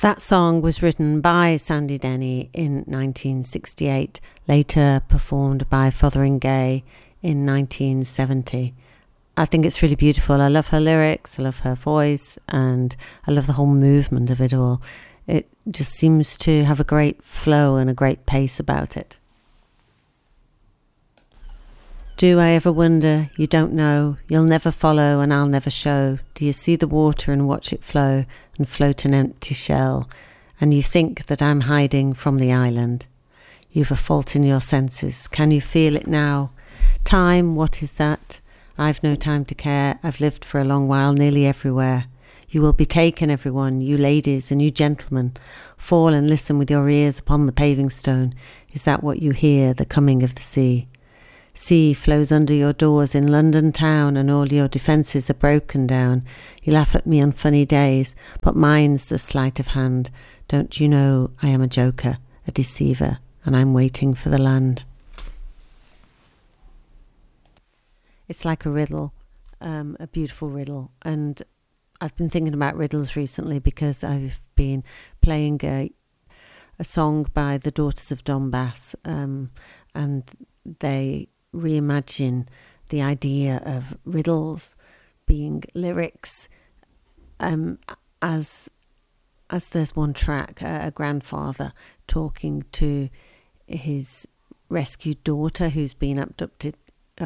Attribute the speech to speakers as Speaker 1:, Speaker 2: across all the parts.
Speaker 1: That song was written by Sandy Denny in 1968, later performed by Fotheringay in 1970. I think it's really beautiful. I love her lyrics, I love her voice, and I love the whole movement of it all. It just seems to have a great flow and a great pace about it. Do I ever wonder, you don't know, you'll never follow and I'll never show. Do you see the water and watch it flow and float an empty shell? And you think that I'm hiding from the island. You've a fault in your senses, can you feel it now? Time, what is that? I've no time to care, I've lived for a long while nearly everywhere. You will be taken, everyone, you ladies and you gentlemen. Fall and listen with your ears upon the paving stone. Is that what you hear, the coming of the sea? Sea flows under your doors in London town and all your defences are broken down. You laugh at me on funny days, but mine's the sleight of hand. Don't you know I am a joker, a deceiver, and I'm waiting for the land. It's like a riddle, a beautiful riddle, and I've been thinking about riddles recently because I've been playing a song by the Daughters of Donbass, and they reimagine the idea of riddles being lyrics, as there's one track, a grandfather talking to his rescued daughter who's been abducted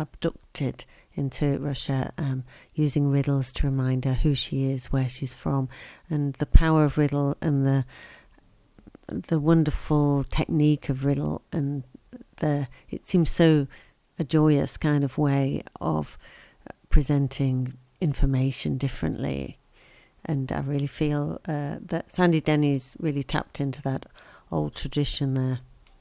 Speaker 1: into Russia, using riddles to remind her who she is, where she's from, and the power of riddle and the wonderful technique of riddle, and it seems so a joyous kind of way of presenting information differently. And I really feel that Sandy Denny's really tapped into that old tradition there.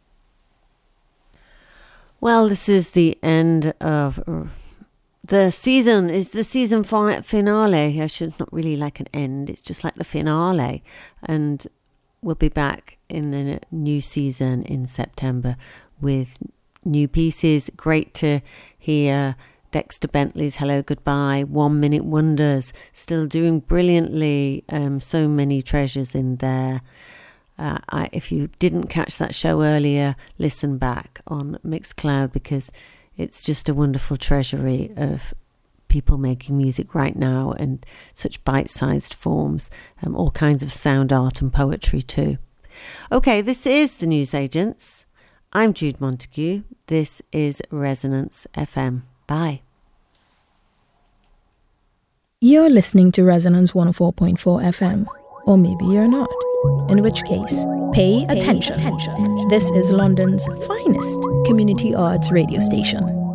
Speaker 1: Well, this is the end of the season. Is the season finale. I should not really like an end. It's just like the finale. And we'll be back in the new season in September with new pieces. Great to hear Dexter Bentley's Hello Goodbye, 1 Minute Wonders, still doing brilliantly. So many treasures in there. If you didn't catch that show earlier, listen back on Mixcloud, because it's just a wonderful treasury of people making music right now and such bite-sized forms, all kinds of sound art and poetry too. Okay, this is The Newsagents. I'm Jude Montague. This is Resonance FM. Bye.
Speaker 2: You're listening to Resonance 104.4 FM. Or maybe you're not. In which case, pay attention. This is London's finest community arts radio station.